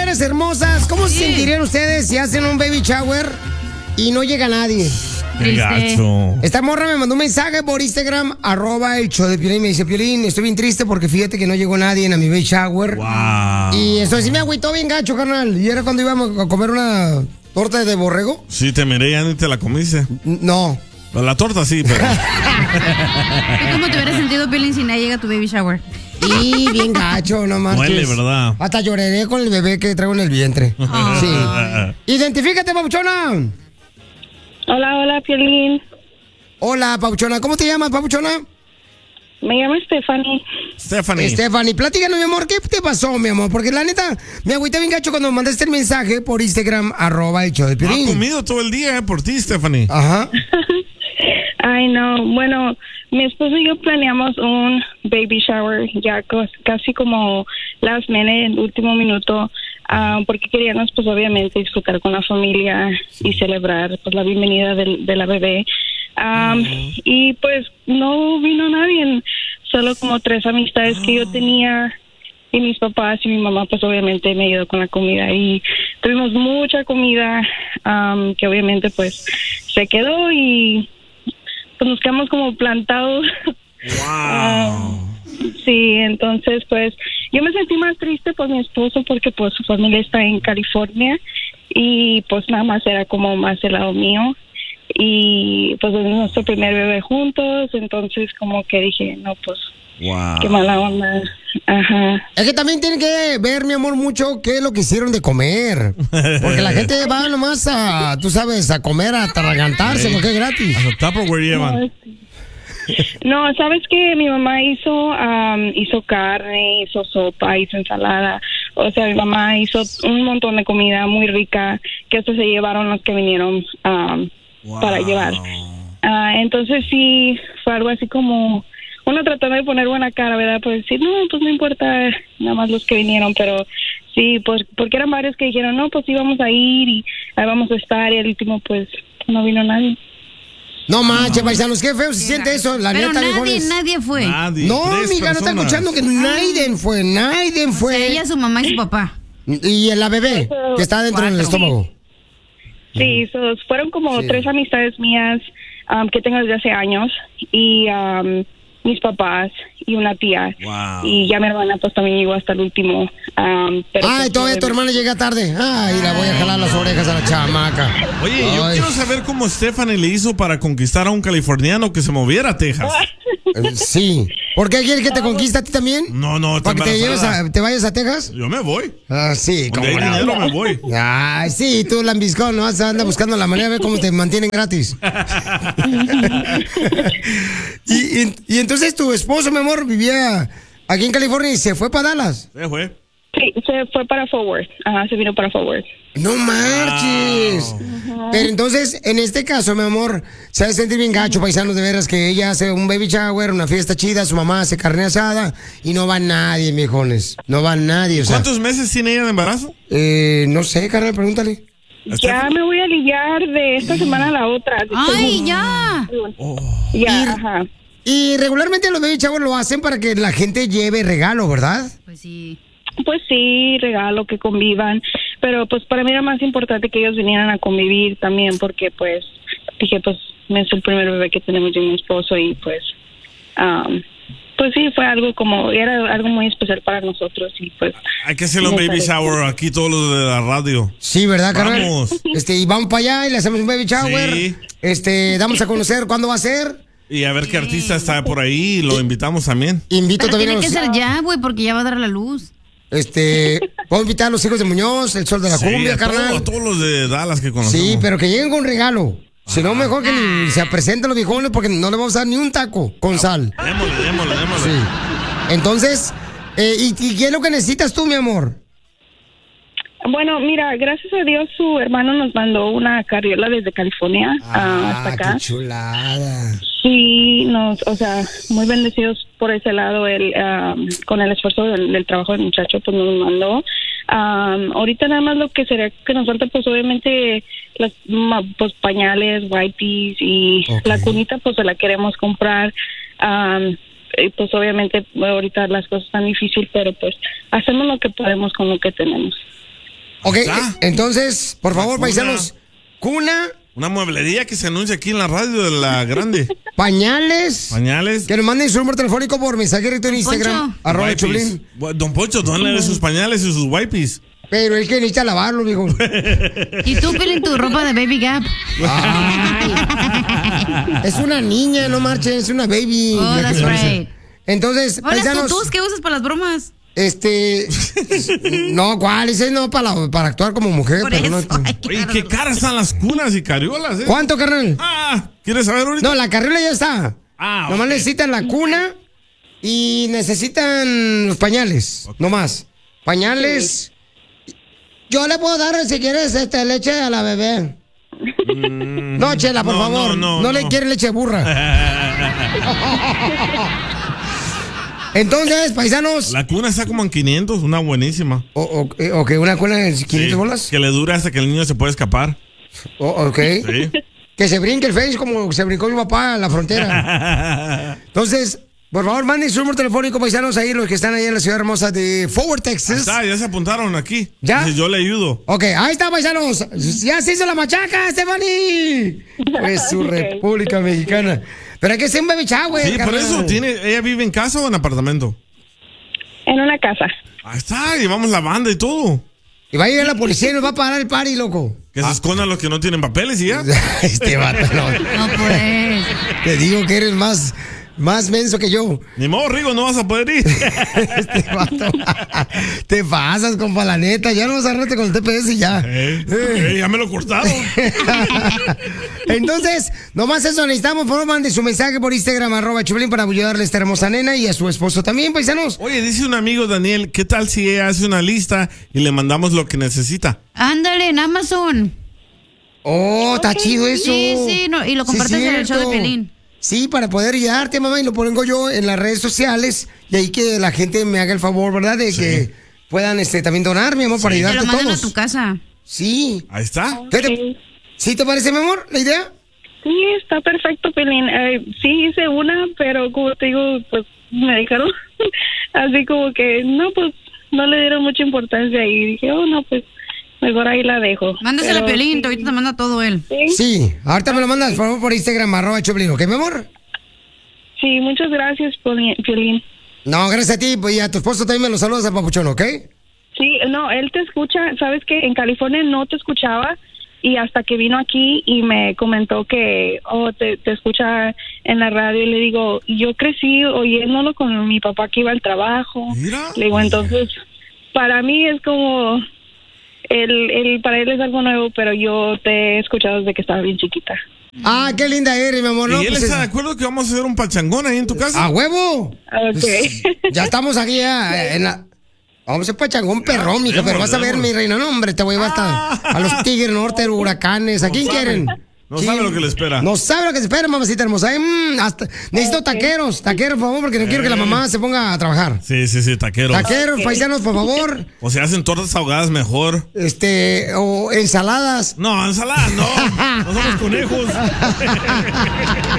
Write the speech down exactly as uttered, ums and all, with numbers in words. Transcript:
Familias hermosas, ¿cómo se sentirían ustedes si hacen un baby shower y no llega nadie? Qué gacho. Esta morra me mandó un mensaje por Instagram, arroba el show de Piolín. Me dice, Piolín, estoy bien triste porque fíjate que no llegó nadie a mi baby shower. Wow. Y eso sí me agüitó bien gacho, carnal. Y era cuando íbamos a comer una torta de borrego. Sí, te miré, ya ni te la comiste. No. La torta sí, pero... ¿Cómo te hubieras sentido, Piolín, si nadie llega a tu baby shower? Y bien gacho, no marches. Duele, ¿verdad? Hasta lloraré con el bebé que traigo en el vientre. Oh. Sí. Identifícate, Papuchona. Hola, hola, Piolín. Hola, Papuchona. ¿Cómo te llamas, Papuchona? Me llamo Stephanie. Stephanie. Stephanie, platícanos, mi amor, ¿qué te pasó, mi amor? Porque la neta, me agüité bien gacho cuando mandaste el mensaje por Instagram, arroba el show de No Piolín. ha comido todo el día eh, por ti, Stephanie. Ajá. Ay, no. Bueno, mi esposo y yo planeamos un baby shower ya cos- casi como last minute, el último minuto, uh, porque queríamos, pues, obviamente disfrutar con la familia y celebrar, pues, la bienvenida del, de la bebé. Um, uh-huh. Y, pues, no vino nadie, solo como tres amistades uh-huh. que yo tenía. Y mis papás y mi mamá, pues, obviamente me ayudó con la comida. Y tuvimos mucha comida um, que, obviamente, pues, se quedó y... pues nos quedamos como plantados. Wow. uh, sí, entonces pues yo me sentí más triste por mi esposo porque pues su familia está en California y pues nada más era como más el lado mío y pues es nuestro primer bebé juntos, entonces como que dije, no, pues wow. Qué mala onda. Ajá. Es que también tienen que ver, mi amor, mucho qué es lo que hicieron de comer. Porque la gente va nomás a, tú sabes, a comer, a atragantarse, Hey. porque es gratis. Hasta Tupperware llevan. No, no, sabes que mi mamá hizo um, hizo carne, hizo sopa, hizo ensalada. O sea, mi mamá hizo un montón de comida muy rica que hasta se llevaron los que vinieron um, wow. para llevar. Uh, entonces sí, fue algo así como... uno tratando de poner buena cara, ¿verdad? Pues decir, no, pues no importa, nada más los que vinieron, pero sí, pues porque eran varios que dijeron, no, pues sí vamos a ir y ahí vamos a estar, y al último, pues, no vino nadie. No manches, paisanos, qué feo se siente eso, la Pero neta, nadie, viejones. nadie fue. Nadie. No, Tres amiga, no está personas. escuchando que Naiden fue, Naiden fue. O sea, ella, su mamá y su papá. Y la bebé, que está dentro del estómago. Sí, so, fueron como Sí. tres amistades mías um, que tengo desde hace años y um, mis papás y una tía. Wow. Y ya mi hermana pues también llegó hasta el último. Um, pero Ay, pues, todavía tu hermana llega tarde. Ay, la voy a jalar las orejas a la chamaca. Oye, yo Ay. quiero saber cómo Stephanie le hizo para conquistar a un californiano que se moviera a Texas. Eh, Sí. ¿Por qué quieres que te conquiste a ti también? No, no, ¿Para que te, lleves embarazada. a, te vayas a Texas? Yo me voy. Ah, sí, Donde como hay dinero me voy. Ay, sí, tú lambiscón, ¿no? Anda buscando la manera de ver cómo te mantienen gratis. y, y, y entonces tu esposo, mi amor, vivía aquí en California y se fue para Dallas. Se fue. Sí, se fue para Fort Worth. Ajá, se vino para Fort Worth. No marches. Wow. Pero entonces, en este caso, mi amor, se ha de sentir bien gacho, paisanos, de veras, que ella hace un baby shower, una fiesta chida, su mamá hace carne asada y no va nadie, viejones. No va nadie, o sea. ¿Cuántos meses tiene ella de embarazo? Eh, no sé, carnal, pregúntale. Ya me voy a aliviar de esta semana a la otra. ¡Ay, ya! Oh. Ya, Y- ajá. Y regularmente los baby showers lo hacen para que la gente lleve regalo, ¿verdad? Pues sí. Pues sí, regalo, que convivan, pero pues para mí era más importante que ellos vinieran a convivir también, porque pues dije, pues es el primer bebé que tenemos yo y mi esposo y pues, um, pues sí, fue algo como, era algo muy especial para nosotros y pues... Hay que hacerle un me baby pareció. shower aquí, todos los de la radio. Sí, ¿verdad, carnal? Vamos. Este, y vamos para allá y le hacemos un baby shower. Sí. Este, damos a conocer cuándo va a ser. Y a ver qué artista está por ahí y lo invitamos también. Invito Pero también a tiene los, que ser ya, güey, porque ya va a dar la luz. este, puedo invitar a los hijos de Muñoz, el sol de la Sí, cumbia, a, todo- carnal. a todos los de Dallas que conocemos. Sí, pero que lleguen con regalo. Si no, mejor que ni se presenten los viejones porque no le vamos a dar ni un taco con sal. Démosle, démosle, démosle. Sí. Entonces, eh, ¿y, ¿y qué es lo que necesitas tú, mi amor? Bueno, mira, gracias a Dios su hermano nos mandó una carriola desde California ah, hasta acá. qué chulada. Sí, nos, o sea, muy bendecidos por ese lado, el, um, con el esfuerzo del, del trabajo del muchacho, pues nos mandó. Um, ahorita nada más lo que sería que nos falta, pues obviamente, las ma- pues pañales, wipes y Ok. la cunita, pues se la queremos comprar. Um, y pues obviamente ahorita las cosas están difíciles, pero pues hacemos lo que podemos con lo que tenemos. Ok, ¿Está? entonces, por favor, Una cuna. paisanos, cuna, Una mueblería que se anuncia aquí en la radio de la grande. pañales, Pañales. que nos manden su número telefónico por mensaje directo en Don Instagram, Poncho. arroba Wipes. Choplin. Bu- Don Poncho, dónle sus pañales y sus wipes. Pero es que necesita lavarlo, viejo. Y tú, Piolín, tu ropa de Baby Gap. Ay, es una niña, no marchen, es una baby. Oh, Ya that's que- right. Entonces, Hola, paisanos, tutús, ¿qué usas para las bromas? este, no, ¿cuál? Ese no para, la- para actuar como mujer. Por pero eso. no- Ay, qué Oye, raro. qué caras están las cunas y cariolas, ¿eh? ¿Cuánto, carnal? Ah, ¿quieres saber ahorita? No, la carriola ya está. Ah, Nomás ok. necesitan la cuna y necesitan los pañales. No más. Pañales. Yo le puedo dar, si quieres, este, leche a la bebé. No, Chela, por no, favor. no, No, no, le no. quiere leche de burra. Entonces, paisanos. La cuna está como en quinientos, una buenísima. O, o, eh, ok, una cuna de quinientas Sí, bolas. que le dure hasta que el niño se pueda escapar. O- ok. Sí. Que se brinque el face como se brincó mi papá a la frontera. Entonces, por favor, manden su número telefónico, paisanos, ahí los que están ahí en la ciudad hermosa de Forward, Ahí Texas. está, ya se apuntaron aquí. ¿Ya? Dice, yo le ayudo. Ok, ahí está, paisanos. Ya se hizo la machaca, Stephanie. Pues su Ok. República Mexicana. Pero hay que ser un baby shower, Sí, por carnal. eso tiene, ella vive en casa o en apartamento. En una casa. Ahí está, llevamos la banda y todo. Y va a llegar la policía y nos va a parar el party, loco. Que se escondan los que no tienen papeles y ya. Este vato, no. No puedes. Te digo que eres más, más menso que yo. Ni modo, Rigo, no vas a poder ir. Este vato. Te pasas, compa, la neta. Ya no vas a agarrarte con el T P S y ya. Eh, eh, ya me lo cortaron. Entonces, nomás eso necesitamos. Por favor, mande su mensaje por Instagram, arroba Choplin, para ayudarle a esta hermosa nena y a su esposo también, paisanos. Oye, dice un amigo Daniel, ¿qué tal si ella hace una lista y le mandamos lo que necesita? Ándale, en Amazon. Oh, está chido eso. Sí, sí, no, y lo compartes en el show de cierto. Piolín. Sí, para poder ayudarte, mamá, y lo pongo yo en las redes sociales y ahí que la gente me haga el favor, ¿verdad? De Sí. que puedan este, también donar, mi amor, para Te ayudarte lo a mandan a todos. tu casa. Sí. Ahí está. ¿Qué te- Ok. ¿Sí te parece, mi amor, la idea? Sí, está perfecto, Pelín. Eh, sí hice una, pero como te digo, pues me dijeron así como que no, pues no le dieron mucha importancia y dije, oh, no, pues mejor ahí la dejo. Mándasela a Pero Piolín, sí, ahorita te manda todo él. Sí, Sí. Ahorita me lo mandas, por favor, por Instagram, arroba Choplin, ¿ok, mi amor? sí, muchas gracias, Piolín. Piolín. No, gracias a ti, pues, y a tu esposo también me lo saludas a Papuchón, ¿ok? Sí, no, él te escucha, sabes que en California no te escuchaba y hasta que vino aquí y me comentó que, oh, te, te escucha en la radio y le digo, yo crecí oyéndolo con mi papá que iba al trabajo. Mira. Le digo, entonces, para mí es como, el, el, para él es algo nuevo, pero yo te he escuchado desde que estaba bien chiquita. Ah, qué linda eres, mi amor. ¿Y No, él pues, está de es- acuerdo que vamos a hacer un pachangón ahí en tu casa? ¡A huevo! Ok. Ya estamos aquí ya en la... Vamos a pachangón perrón, mija, pero vas a ver, mi reina, no, hombre, te voy a llevar hasta a los Tigres Norte, huracanes, ¿a quién sabe. quieren? No ¿Quién? sabe lo que le espera. No sabe lo que se espera, mamacita hermosa. Eh, mm, hasta- necesito taqueros, taqueros, por favor, porque no quiero que la mamá se ponga a trabajar. Sí, sí, sí, taqueros. Taqueros, paisanos, por favor. O se hacen tortas ahogadas mejor. Este, o ensaladas. No, ensalada, no. No somos conejos.